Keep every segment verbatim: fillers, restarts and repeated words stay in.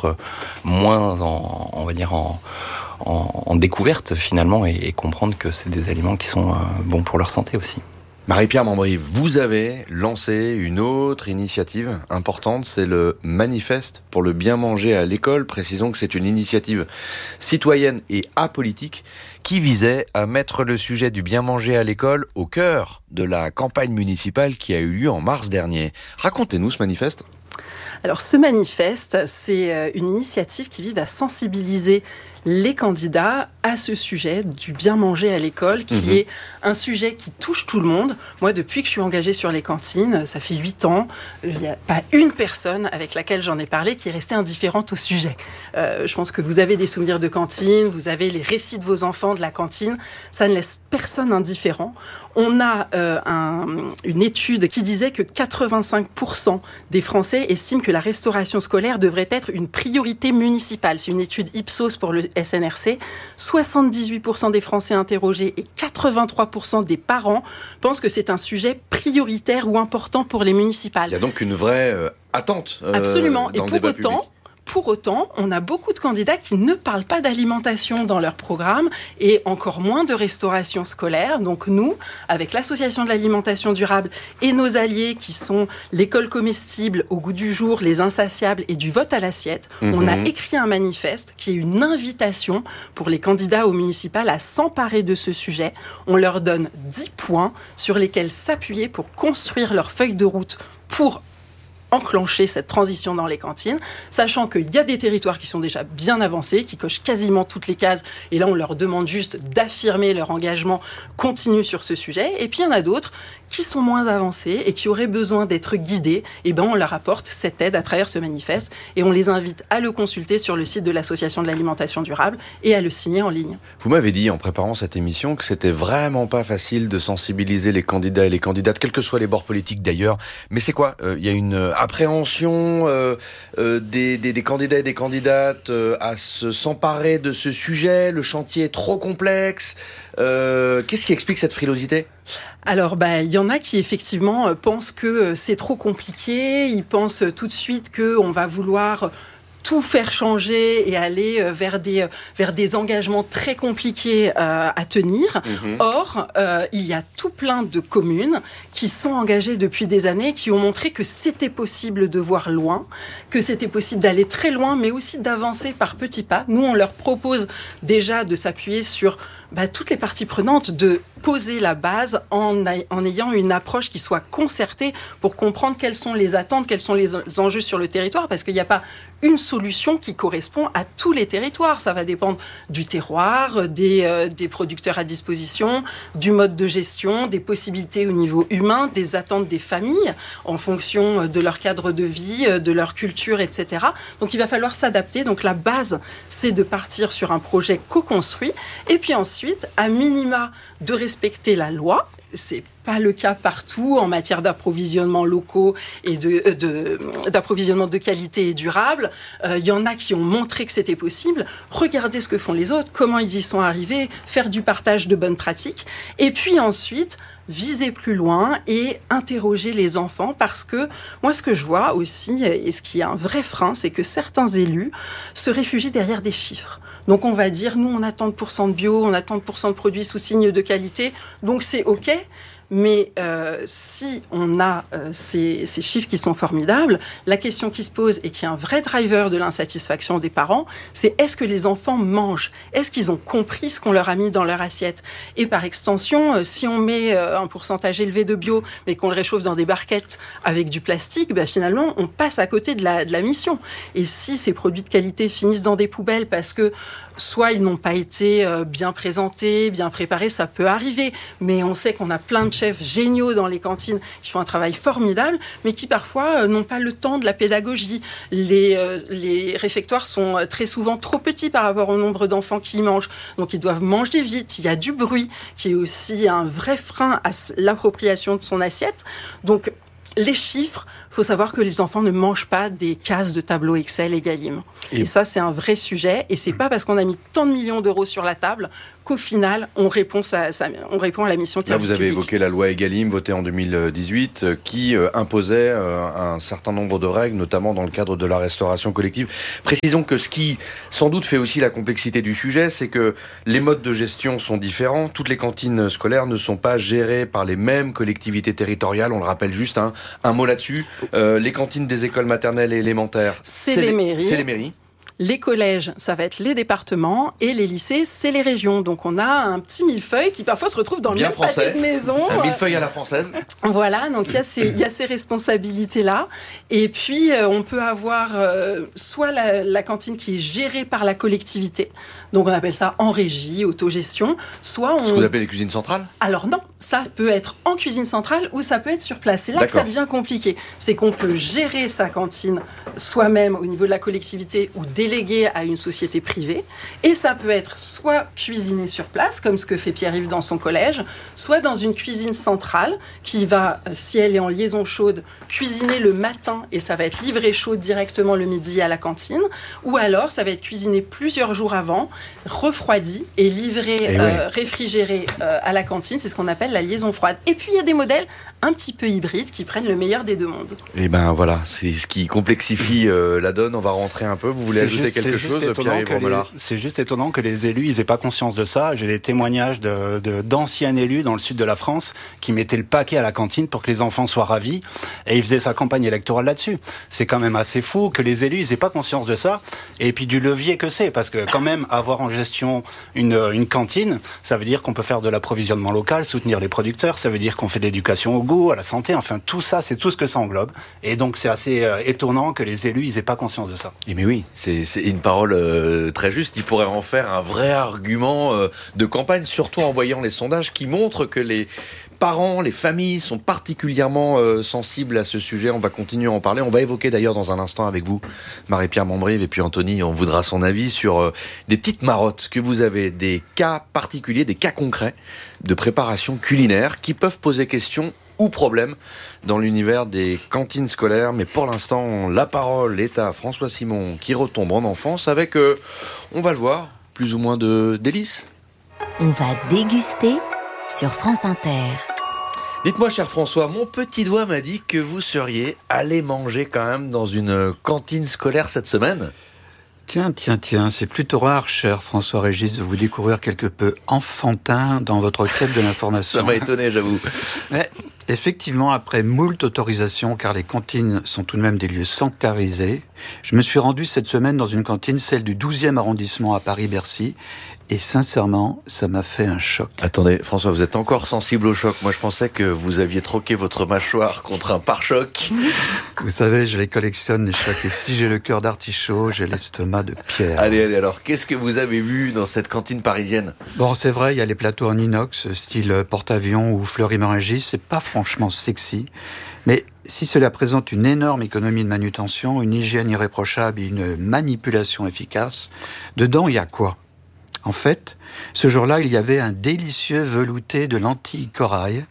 être moins en, on va dire en, en, en découverte finalement et, et comprendre que c'est des aliments qui sont euh, bons pour leur santé aussi. Marie-Pierre Mambrille, vous avez lancé une autre initiative importante, c'est le manifeste pour le bien manger à l'école. Précisons que c'est une initiative citoyenne et apolitique qui visait à mettre le sujet du bien manger à l'école au cœur de la campagne municipale qui a eu lieu en mars dernier. Racontez-nous ce manifeste. Alors ce manifeste, c'est une initiative qui vise à sensibiliser les candidats à ce sujet du bien manger à l'école, qui mmh. est un sujet qui touche tout le monde. Moi, depuis que je suis engagée sur les cantines, ça fait huit ans, il n'y a pas une personne avec laquelle j'en ai parlé qui est restée indifférente au sujet. Euh, je pense que vous avez des souvenirs de cantine, vous avez les récits de vos enfants de la cantine, ça ne laisse personne indifférent. On a euh, un, une étude qui disait que quatre-vingt-cinq pour cent des Français estiment que la restauration scolaire devrait être une priorité municipale. C'est une étude Ipsos pour le S N R C. soixante-dix-huit pour cent des Français interrogés et quatre-vingt-trois pour cent des parents pensent que c'est un sujet prioritaire ou important pour les municipales. Il y a donc une vraie euh, attente euh, Absolument. dans et le débat pour autant, public. Pour autant, on a beaucoup de candidats qui ne parlent pas d'alimentation dans leur programme et encore moins de restauration scolaire. Donc nous, avec l'Association de l'alimentation durable et nos alliés qui sont l'école comestible au goût du jour, les insatiables et du vote à l'assiette, mmh. on a écrit un manifeste qui est une invitation pour les candidats au municipal à s'emparer de ce sujet. On leur donne dix points sur lesquels s'appuyer pour construire leur feuille de route pour enclencher cette transition dans les cantines, sachant qu'il y a des territoires qui sont déjà bien avancés, qui cochent quasiment toutes les cases, et là on leur demande juste d'affirmer leur engagement continu sur ce sujet, et puis il y en a d'autres qui sont moins avancés et qui auraient besoin d'être guidés, et ben on leur apporte cette aide à travers ce manifeste, et on les invite à le consulter sur le site de l'Association de l'alimentation durable et à le signer en ligne. Vous m'avez dit en préparant cette émission que c'était vraiment pas facile de sensibiliser les candidats et les candidates, quels que soient les bords politiques d'ailleurs, mais c'est quoi ? Il euh, y a une appréhension euh, euh, des, des, des candidats et des candidates euh, à se, s'emparer de ce sujet, le chantier est trop complexe. Euh, qu'est-ce qui explique cette frilosité ? Alors, bah, il y en a qui effectivement euh, pensent que euh, c'est trop compliqué, ils pensent euh, tout de suite qu'on va vouloir tout faire changer et aller vers des, vers des engagements très compliqués euh, à tenir. Mmh. Or, euh, il y a tout plein de communes qui sont engagées depuis des années, qui ont montré que c'était possible de voir loin, que c'était possible d'aller très loin, mais aussi d'avancer par petits pas. Nous, on leur propose déjà de s'appuyer sur bah, toutes les parties prenantes, de poser la base en, a, en ayant une approche qui soit concertée pour comprendre quelles sont les attentes, quels sont les enjeux sur le territoire, parce qu'il n'y a pas une solution qui correspond à tous les territoires. Ça va dépendre du terroir, des, euh, des producteurs à disposition, du mode de gestion, des possibilités au niveau humain, des attentes des familles en fonction de leur cadre de vie, de leur culture, et cetera. Donc il va falloir s'adapter. Donc la base, c'est de partir sur un projet co-construit et puis ensuite, à minima, de respecter la loi. C'est pas le cas partout en matière d'approvisionnement locaux et de, de, d'approvisionnement de qualité et durable. Euh, il y en a qui ont montré que c'était possible. Regardez ce que font les autres, comment ils y sont arrivés, faire du partage de bonnes pratiques. Et puis ensuite, viser plus loin et interroger les enfants, parce que moi, ce que je vois aussi, et ce qui est un vrai frein, c'est que certains élus se réfugient derrière des chiffres. Donc on va dire, nous on a tant de pourcents de bio, on a tant de pourcents de produits sous signe de qualité, donc c'est OK. Mais euh, si on a euh, ces, ces chiffres qui sont formidables, la question qui se pose et qui est un vrai driver de l'insatisfaction des parents, c'est est-ce que les enfants mangent ? Est-ce qu'ils ont compris ce qu'on leur a mis dans leur assiette ? Et par extension, euh, si on met euh, un pourcentage élevé de bio, mais qu'on le réchauffe dans des barquettes avec du plastique, bah, finalement, on passe à côté de la, de la mission. Et si ces produits de qualité finissent dans des poubelles parce que soit ils n'ont pas été euh, bien présentés, bien préparés, ça peut arriver, mais on sait qu'on a plein de chefs géniaux dans les cantines qui font un travail formidable, mais qui parfois euh, n'ont pas le temps de la pédagogie. Les, euh, les réfectoires sont euh, très souvent trop petits par rapport au nombre d'enfants qui y mangent, donc ils doivent manger vite. Il y a du bruit qui est aussi un vrai frein à l'appropriation de son assiette. Donc les chiffres Il faut savoir que les enfants ne mangent pas des cases de tableau Excel Egalim. Et, et ça, c'est un vrai sujet. Et c'est pas parce qu'on a mis tant de millions d'euros sur la table qu'au final, on répond à, on répond à la mission de service Là, vous avez public. évoqué la loi Egalim, votée en deux mille dix-huit, euh, qui euh, imposait euh, un certain nombre de règles, notamment dans le cadre de la restauration collective. Précisons que ce qui, sans doute, fait aussi la complexité du sujet, c'est que les modes de gestion sont différents. Toutes les cantines scolaires ne sont pas gérées par les mêmes collectivités territoriales. On le rappelle juste, hein, un mot là-dessus. Euh, les cantines des écoles maternelles et élémentaires, c'est, c'est les, les mairies. C'est les mairies. Les collèges, ça va être les départements, et les lycées, c'est les régions. Donc on a un petit millefeuille qui parfois se retrouve dans Bien le même français. pâté de maison. Un millefeuille à la française. Voilà, donc il y a ces, il y a ces responsabilités-là. Et puis euh, on peut avoir euh, soit la, la cantine qui est gérée par la collectivité, donc on appelle ça en régie, autogestion, soit on... Ce que vous appelez les cuisines centrales ? Alors non, ça peut être en cuisine centrale ou ça peut être sur place. C'est là D'accord. que ça devient compliqué. C'est qu'on peut gérer sa cantine soi-même au niveau de la collectivité ou délégué à une société privée, et ça peut être soit cuisiné sur place, comme ce que fait Pierre-Yves dans son collège, soit dans une cuisine centrale qui va, si elle est en liaison chaude, cuisiner le matin et ça va être livré chaud directement le midi à la cantine, ou alors ça va être cuisiné plusieurs jours avant, refroidi et livré, et euh, ouais. réfrigéré euh, à la cantine. C'est ce qu'on appelle la liaison froide. Et puis il y a des modèles un petit peu hybrides qui prennent le meilleur des deux mondes. Et ben voilà, c'est ce qui complexifie euh, la donne. On va rentrer un peu. Vous voulez c'est ajouter juste, quelque chose, Pierre-Yves Romelard ? C'est juste étonnant que les élus ils aient pas conscience de ça. J'ai des témoignages de, de, d'anciens élus dans le sud de la France qui mettaient le paquet à la cantine pour que les enfants soient ravis, et ils faisaient sa campagne électorale là-dessus. C'est quand même assez fou que les élus ils aient pas conscience de ça, et puis du levier que c'est, parce que quand même avoir en gestion une, une cantine, ça veut dire qu'on peut faire de l'approvisionnement local, soutenir les producteurs, ça veut dire qu'on fait de l'éducation au goût, à la santé, enfin tout ça, c'est tout ce que ça englobe, et donc c'est assez euh, étonnant que les élus ils aient pas conscience de ça. Et mais oui, c'est, c'est une parole euh, très juste. Il pourrait en faire un vrai argument euh, de campagne, surtout en voyant les sondages qui montrent que les parents, les familles sont particulièrement euh, sensibles à ce sujet. On va continuer à en parler. On va évoquer d'ailleurs dans un instant avec vous, Marie-Pierre Mambrive, et puis Anthony, on voudra son avis sur euh, des petites marottes que vous avez, des cas particuliers, des cas concrets de préparation culinaire qui peuvent poser question ou problème dans l'univers des cantines scolaires. Mais pour l'instant, la parole est à François Simon qui retombe en enfance avec, euh, on va le voir, plus ou moins de délices. On va déguster sur France Inter. Dites-moi, cher François, mon petit doigt m'a dit que vous seriez allé manger quand même dans une cantine scolaire cette semaine. Tiens, tiens, tiens, c'est plutôt rare, cher François-Régis, de vous découvrir quelque peu enfantin dans votre quête de l'information. Ça m'a étonné, j'avoue. Mais effectivement, après moult autorisations, car les cantines sont tout de même des lieux sanctuarisés, je me suis rendu cette semaine dans une cantine, celle du douzième arrondissement à Paris-Bercy, et sincèrement, ça m'a fait un choc. Attendez, François, vous êtes encore sensible au choc. Moi, je pensais que vous aviez troqué votre mâchoire contre un pare-choc. Vous savez, je les collectionne, les chocs. Et si j'ai le cœur d'artichaut, j'ai l'estomac de pierre. Allez, allez, alors, qu'est-ce que vous avez vu dans cette cantine parisienne ? Bon, c'est vrai, il y a les plateaux en inox, style porte-avions ou Fleury-Mérogis. C'est pas franchement sexy. Mais si cela présente une énorme économie de manutention, une hygiène irréprochable et une manipulation efficace, dedans, il y a quoi ? En fait, ce jour-là, il y avait un délicieux velouté de lentilles corail,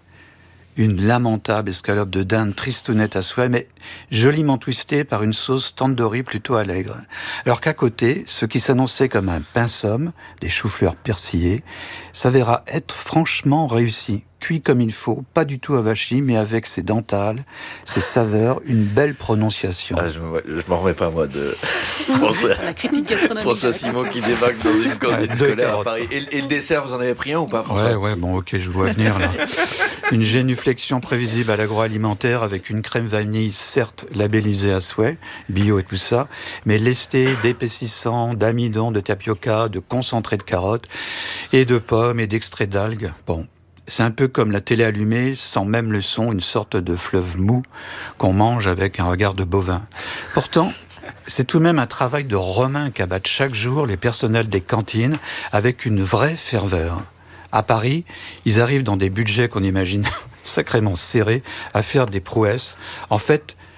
une lamentable escalope de dinde tristounette à souhait, mais joliment twistée par une sauce tandoori plutôt allègre. Alors qu'à côté, ce qui s'annonçait comme un pain somme, des choux-fleurs persillés, s'avéra être franchement réussi. Cuit comme il faut, pas du tout avachi, mais avec ses dentales, ses saveurs, une belle prononciation. Ah, je ne m'en remets pas, moi, de François, la critique gastronomique. François Simon qui débarque dans une cantine ouais, scolaire à Paris. Et, et le dessert, vous en avez pris un ou pas, François ? Ouais, ouais, bon, ok, je vois venir, là. Une génuflexion prévisible à l'agroalimentaire avec une crème vanille, certes labellisée à souhait, bio et tout ça, mais lestée d'épaississant, d'amidon, de tapioca, de concentré de carottes, et de pommes et d'extrait d'algues. Bon. C'est un peu comme la télé allumée, sans même le son, une sorte de fleuve mou qu'on mange avec un regard de bovin. Pourtant, c'est tout de même un travail de Romain qu'abattent chaque jour les personnels des cantines avec une vraie ferveur. À Paris, ils arrivent dans des budgets qu'on imagine sacrément serrés à faire des prouesses. En fait,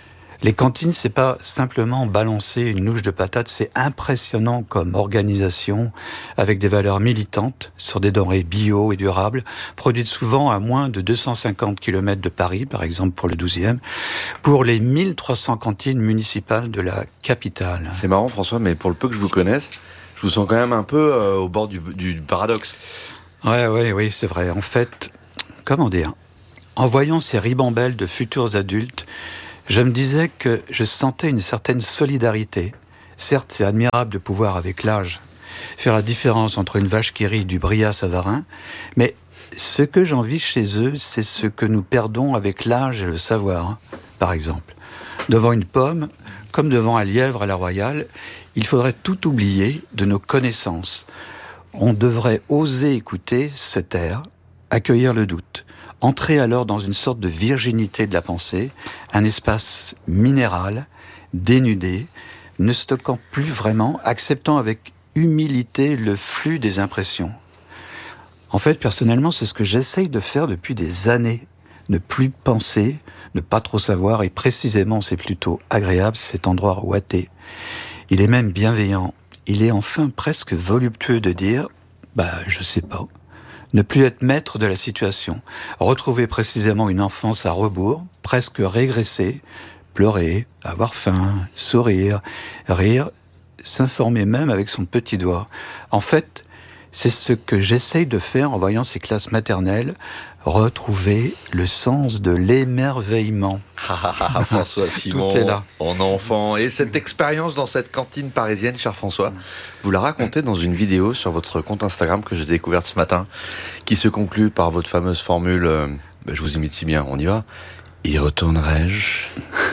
Les cantines, c'est pas simplement balancer une louche de patates, c'est impressionnant comme organisation, avec des valeurs militantes sur des denrées bio et durables, produites souvent à moins de deux cent cinquante kilomètres de Paris, par exemple pour le douzième, pour les mille trois cents cantines municipales de la capitale. C'est marrant, François, mais pour le peu que je vous connaisse, je vous sens quand même un peu euh, au bord du, du paradoxe. Ouais, ouais, oui, c'est vrai. En fait, comment dire, en voyant ces ribambelles de futurs adultes, je me disais que je sentais une certaine solidarité. Certes, c'est admirable de pouvoir, avec l'âge, faire la différence entre une vache qui rit et du Brillat Savarin, mais ce que j'envie chez eux, c'est ce que nous perdons avec l'âge et le savoir. Par exemple, devant une pomme, comme devant un lièvre à la Royale, il faudrait tout oublier de nos connaissances. On devrait oser écouter, se taire, accueillir le doute, entrer alors dans une sorte de virginité de la pensée, un espace minéral, dénudé, ne stockant plus vraiment, acceptant avec humilité le flux des impressions. En fait, personnellement, c'est ce que j'essaye de faire depuis des années. Ne plus penser, ne pas trop savoir, et précisément, c'est plutôt agréable, cet endroit ouaté. Il est même bienveillant. Il est enfin presque voluptueux de dire « bah, je sais pas ». Ne plus être maître de la situation. Retrouver précisément une enfance à rebours, presque régresser, pleurer, avoir faim, sourire, rire, s'informer même avec son petit doigt. En fait, c'est ce que j'essaye de faire en voyant ces classes maternelles, retrouver le sens de l'émerveillement. Ah, François Simon, tout est là. En enfant. Et cette expérience dans cette cantine parisienne, cher François, vous la racontez dans une vidéo sur votre compte Instagram que j'ai découverte ce matin, qui se conclut par votre fameuse formule, euh, bah, je vous imite si bien, on y va. Y retournerai-je ?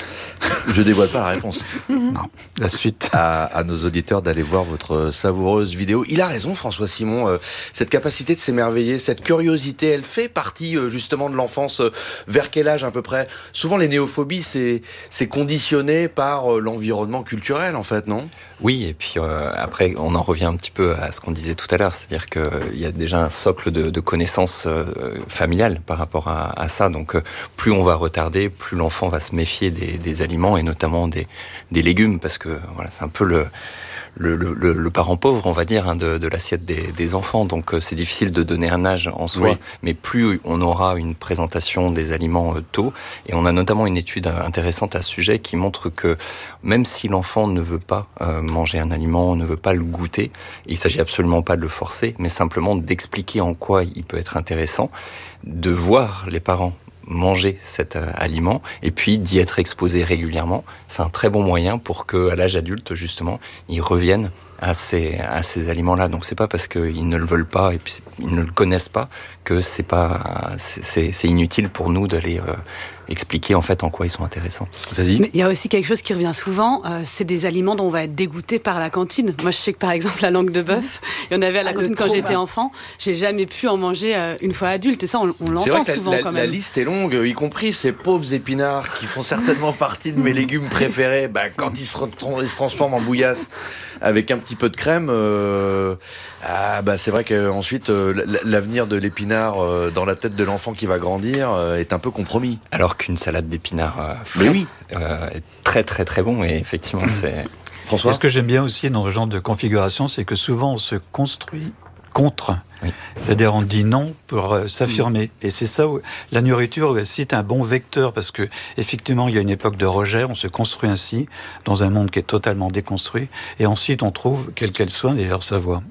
Je dévoile pas la réponse. Non, la suite. À, à nos auditeurs d'aller voir votre savoureuse vidéo. Il a raison, François Simon. Euh, cette capacité de s'émerveiller, cette curiosité, elle fait partie euh, justement de l'enfance. Euh, vers quel âge à peu près ? Souvent, les néophobies, c'est, c'est conditionné par euh, l'environnement culturel, en fait, non ? Oui, et puis euh, après, on en revient un petit peu à ce qu'on disait tout à l'heure, c'est-à-dire qu'il euh, y a déjà un socle de, de connaissances euh, familiales par rapport à, à ça. Donc, euh, plus on va retarder, plus l'enfant va se méfier des, des aliments et notamment des, des légumes, parce que voilà, c'est un peu le Le, le, le parent pauvre, on va dire, hein, de, de l'assiette des, des enfants. Donc euh, c'est difficile de donner un âge en soi, oui. Mais plus on aura une présentation des aliments euh, tôt, et on a notamment une étude intéressante à ce sujet qui montre que même si l'enfant ne veut pas euh, manger un aliment, ne veut pas le goûter, il s'agit absolument pas de le forcer, mais simplement d'expliquer en quoi il peut être intéressant, de voir les parents manger cet euh, aliment et puis d'y être exposé régulièrement. C'est un très bon moyen pour que, à l'âge adulte, justement, ils reviennent à ces, à ces aliments-là. Donc c'est pas parce qu'ils ne le veulent pas et puis ils ne le connaissent pas que c'est pas, c'est, c'est inutile pour nous d'aller euh, expliquer en fait en quoi ils sont intéressants. Vas-y. Mais il y a aussi quelque chose qui revient souvent, euh, c'est des aliments dont on va être dégoûté par la cantine. Moi je sais que par exemple la langue de bœuf, il y en avait à la ah, cantine quand j'étais enfant, j'ai jamais pu en manger euh, une fois adulte, et ça on, on l'entend c'est vrai souvent que la, quand la, même. La liste est longue, y compris ces pauvres épinards qui font certainement partie de mes légumes préférés, bah, quand ils se, ils se transforment en bouillasse avec un petit peu de crème, euh, ah, bah, c'est vrai qu'ensuite euh, l'avenir de l'épinard euh, dans la tête de l'enfant qui va grandir euh, est un peu compromis. Alors qu'une salade d'épinards euh, frais, oui. euh, est très très très bon, et effectivement c'est... François ? Et ce que j'aime bien aussi dans ce genre de configuration, c'est que souvent on se construit contre. Oui. C'est-à-dire on dit non pour euh, s'affirmer. Et c'est ça où la nourriture aussi est un bon vecteur, parce que effectivement il y a une époque de rejet, on se construit ainsi dans un monde qui est totalement déconstruit, et ensuite on trouve, quelle qu'elle soit d'ailleurs, sa voie.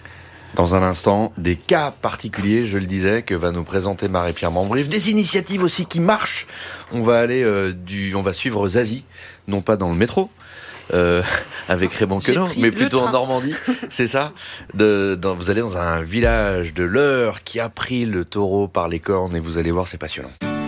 Dans un instant, des cas particuliers, je le disais, que va nous présenter Marie-Pierre Mambrif, des initiatives aussi qui marchent. On va aller euh, du, on va suivre Zazie, non pas dans le métro, Euh, avec Raymond Queneau, mais plutôt en Normandie, c'est ça. De, dans, vous allez dans un village de l'Eure qui a pris le taureau par les cornes et vous allez voir, c'est passionnant.